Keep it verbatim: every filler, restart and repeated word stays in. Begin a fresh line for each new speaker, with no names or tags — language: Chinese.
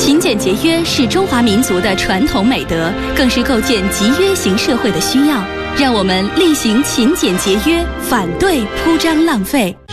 勤俭节约是中华民族的传统美德，更是构建集约型社会的需要。让我们力行勤俭节约，反对铺张浪费。